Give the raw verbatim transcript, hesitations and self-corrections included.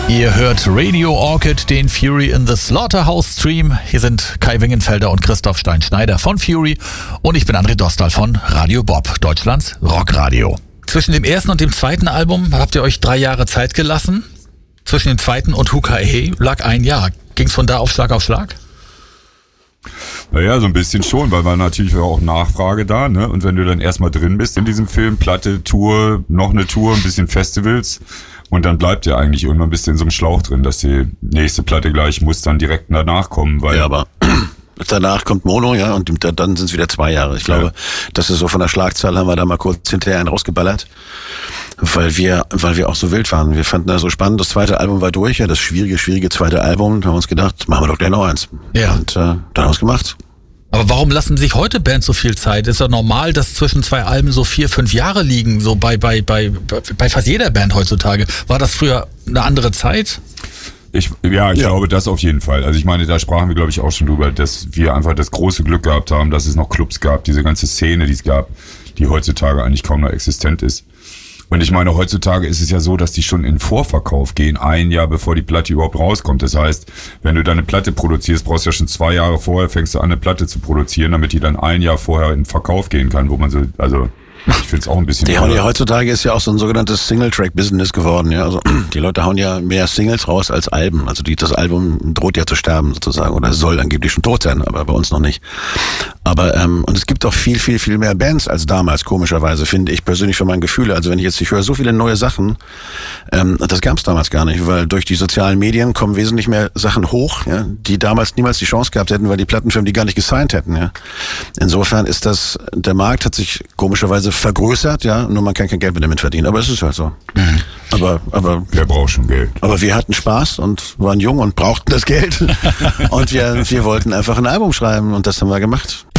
Ihr hört Radio Orchid, den Fury in the Slaughterhouse Stream. Hier sind Kai Wingenfelder und Christoph Stein-Schneider von Fury und ich bin André Dostal von Radio Bob, Deutschlands Rockradio. Zwischen dem ersten und dem zweiten Album habt ihr euch drei Jahre Zeit gelassen. Zwischen dem zweiten und Hukahe lag ein Jahr. Ging's von da auf Schlag auf Schlag? Naja, so ein bisschen schon, weil war natürlich auch Nachfrage da, ne? Und wenn du dann erstmal drin bist in diesem Film, Platte, Tour, noch eine Tour, ein bisschen Festivals und dann bleibt ja eigentlich irgendwann ein bisschen in so einem Schlauch drin, dass die nächste Platte gleich muss dann direkt danach kommen, weil... Ja, aber danach kommt Mono, ja, und dann sind es wieder zwei Jahre. Ich glaube, ja. Das ist so von der Schlagzahl, haben wir da mal kurz hinterher einen rausgeballert, weil wir, weil wir auch so wild waren. Wir fanden das so spannend. Das zweite Album war durch, ja, das schwierige, schwierige zweite Album. Da haben wir uns gedacht, machen wir doch gleich noch eins. Ja. Und äh, dann haben wir es gemacht. Aber warum lassen sich heute Bands so viel Zeit? Ist ja normal, dass zwischen zwei Alben so vier, fünf Jahre liegen, so bei, bei, bei, bei fast jeder Band heutzutage. War das früher eine andere Zeit? Ich, ja, ich ja. glaube, das auf jeden Fall. Also ich meine, da sprachen wir, glaube ich, auch schon drüber, dass wir einfach das große Glück gehabt haben, dass es noch Clubs gab, diese ganze Szene, die es gab, die heutzutage eigentlich kaum noch existent ist. Und ich meine, heutzutage ist es ja so, dass die schon in Vorverkauf gehen, ein Jahr bevor die Platte überhaupt rauskommt. Das heißt, wenn du deine Platte produzierst, brauchst du ja schon zwei Jahre vorher, fängst du an, eine Platte zu produzieren, damit die dann ein Jahr vorher in Verkauf gehen kann, wo man so, also... Ich finde es auch ein bisschen... Die hauen ja heutzutage ist ja auch so ein sogenanntes Single-Track-Business geworden. Ja, also die Leute hauen ja mehr Singles raus als Alben. Also die, das Album droht ja zu sterben sozusagen oder soll angeblich schon tot sein, aber bei uns noch nicht. Aber ähm, und es gibt auch viel, viel, viel mehr Bands als damals, komischerweise, finde ich persönlich für mein Gefühl. Also wenn ich jetzt, ich höre so viele neue Sachen, ähm, das gab es damals gar nicht, weil durch die sozialen Medien kommen wesentlich mehr Sachen hoch, ja, die damals niemals die Chance gehabt hätten, weil die Plattenfirmen die gar nicht gesigned hätten. Ja. Insofern ist das, der Markt hat sich komischerweise vergrößert, ja, nur man kann kein Geld mit damit verdienen, aber es ist halt so. Mhm. Aber, aber... Wer braucht schon Geld? Aber wir hatten Spaß und waren jung und brauchten das Geld und wir, wir wollten einfach ein Album schreiben und das haben wir gemacht.